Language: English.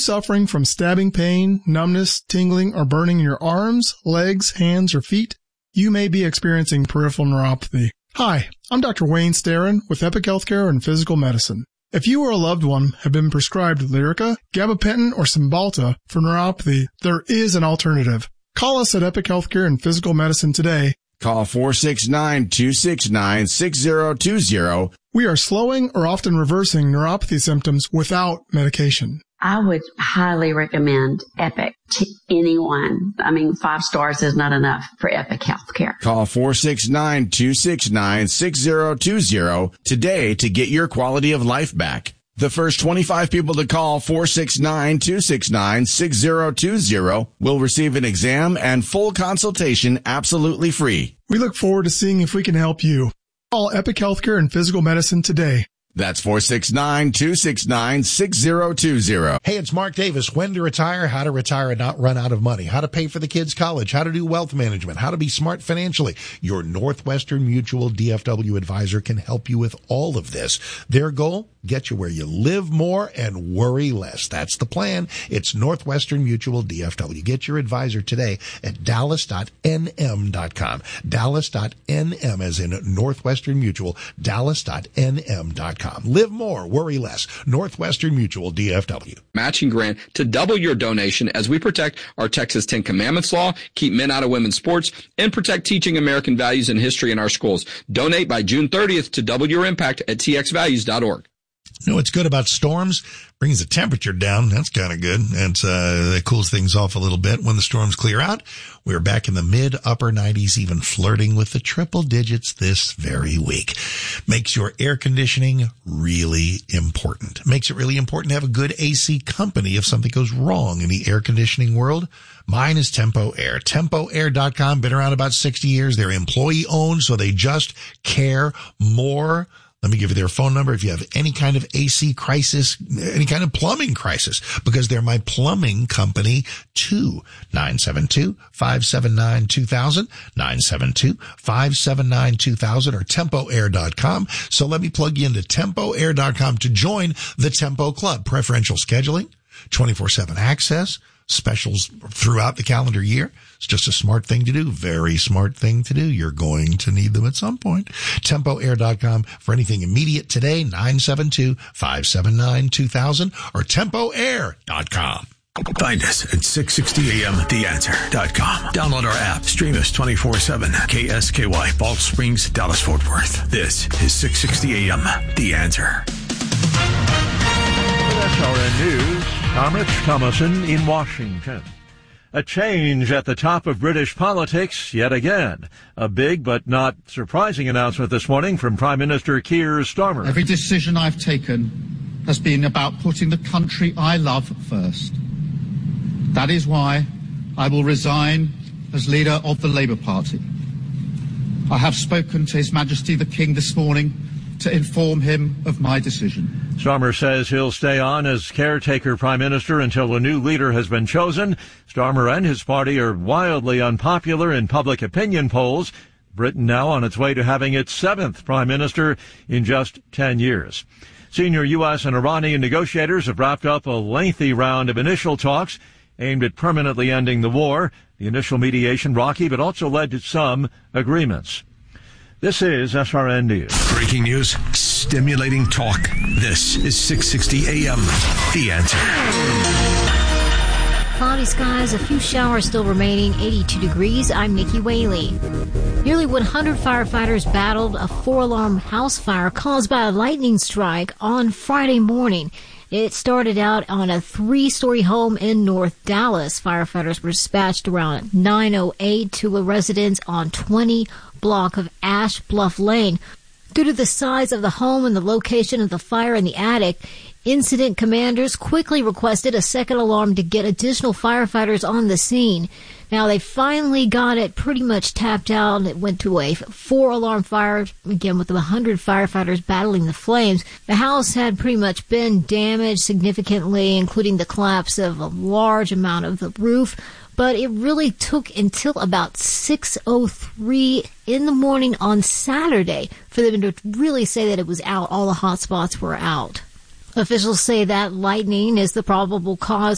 suffering from stabbing pain, numbness, tingling, or burning in your arms, legs, hands, or feet? You may be experiencing peripheral neuropathy. Hi, I'm Dr. Wayne Starrin with Epic Healthcare and Physical Medicine. If you or a loved one have been prescribed Lyrica, gabapentin, or Cymbalta for neuropathy, there is an alternative. Call us at Epic Healthcare and Physical Medicine today. Call 469-269-6020. We are slowing or often reversing neuropathy symptoms without medication. I would highly recommend Epic to anyone. 5 stars is not enough for Epic Healthcare. Call 469-269-6020 today to get your quality of life back. The first 25 people to call 469-269-6020 will receive an exam and full consultation absolutely free. We look forward to seeing if we can help you. Call Epic Healthcare and Physical Medicine today. That's 469-269-6020. Hey, it's Mark Davis. When to retire, how to retire and not run out of money, how to pay for the kids' college, how to do wealth management, how to be smart financially. Your Northwestern Mutual DFW advisor can help you with all of this. Their goal? Get you where you live more and worry less. That's the plan. It's Northwestern Mutual DFW. Get your advisor today at dallas.nm.com. Dallas.nm as in Northwestern Mutual, dallas.nm.com. Live more, worry less. Northwestern Mutual DFW. Matching grant to double your donation as we protect our Texas 10 Commandments law, keep men out of women's sports, and protect teaching American values and history in our schools. Donate by June 30th to double your impact at txvalues.org. You know what's good about storms? Brings the temperature down. That's kind of good. That cools things off a little bit. When the storms clear out, we're back in the mid-upper 90s, even flirting with the triple digits this very week. Makes your air conditioning really important. Makes it really important to have a good AC company if something goes wrong in the air conditioning world. Mine is Tempo Air. TempoAir.com, been around about 60 years. They're employee-owned, so they just care more. Let me give you their phone number if you have any kind of AC crisis, any kind of plumbing crisis, because they're my plumbing company too. 972-579-2000, 972-579-2000 or TempoAir.com. So let me plug you into TempoAir.com to join the Tempo Club. Preferential scheduling, 24/7 access, specials throughout the calendar year. It's just a smart thing to do. Very smart thing to do. You're going to need them at some point. TempoAir.com for anything immediate today, 972-579-2000 or TempoAir.com. Find us at 660amtheanswer.com. Download our app. Stream us 24/7. KSKY, Balch Springs, Dallas, Fort Worth. This is 660 AM, The Answer. SRN News, I'm Rich Thomason in Washington. A change at the top of British politics yet again. A big but not surprising announcement this morning from Prime Minister Keir Starmer. Every decision I've taken has been about putting the country I love first. That is why I will resign as leader of the Labour Party. I have spoken to His Majesty the King this morning to inform him of my decision. Starmer says he'll stay on as caretaker prime minister until a new leader has been chosen. Starmer and his party are wildly unpopular in public opinion polls. Britain now on its way to having its 7th prime minister in just 10 years. Senior U.S. and Iranian negotiators have wrapped up a lengthy round of initial talks aimed at permanently ending the war. The initial mediation rocky, but also led to some agreements. This is SRN News. Breaking news, stimulating talk. This is 660 AM, The Answer. Cloudy skies, a few showers still remaining, 82 degrees. I'm Nikki Whaley. Nearly 100 firefighters battled a 4-alarm house fire caused by a lightning strike on Friday morning. It started out on a 3-story home in North Dallas. Firefighters were dispatched around 9:08 to a residence on 20 block of Ash Bluff Lane. Due to the size of the home and the location of the fire in the attic, incident commanders quickly requested a second alarm to get additional firefighters on the scene. Now, they finally got it pretty much tapped out. It went to a 4-alarm fire, again with 100 firefighters battling the flames. The house had pretty much been damaged significantly, including the collapse of a large amount of the roof. But it really took until about 6:03 in the morning on Saturday for them to really say that it was out. All the hot spots were out. Officials say that lightning is the probable cause